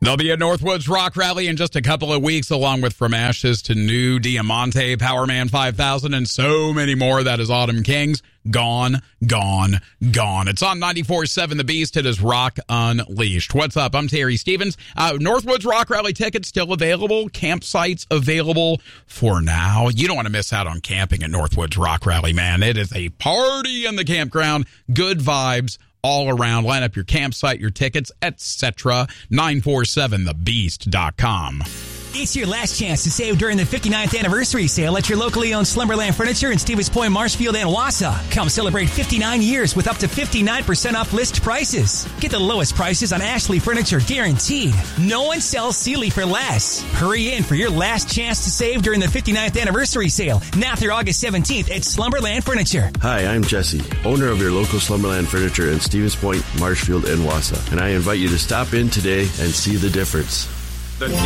There'll be a Northwoods Rock Rally in just a couple of weeks, along with From Ashes to New, Diamante, Powerman 5000, and so many more. That is Autumn Kings. Gone, gone, gone. It's on 94.7 The Beast. It is Rock Unleashed. What's up? I'm Terry Stevens. Northwoods Rock Rally tickets still available. Campsites available for now. You don't want to miss out on camping at Northwoods Rock Rally, man. It is a party in the campground. Good vibes all around. Line up your campsite, your tickets, etc. 947thebeast.com. It's your last chance to save during the 59th anniversary sale at your locally owned Slumberland Furniture in Stevens Point, Marshfield, and Wausau. Come celebrate 59 years with up to 59% off list prices. Get the lowest prices on Ashley Furniture guaranteed. No one sells Sealy for less. Hurry in for your last chance to save during the 59th anniversary sale, now through August 17th at Slumberland Furniture. Hi, I'm Jesse, owner of your local Slumberland Furniture in Stevens Point, Marshfield, and Wausau. And I invite you to stop in today and see the difference.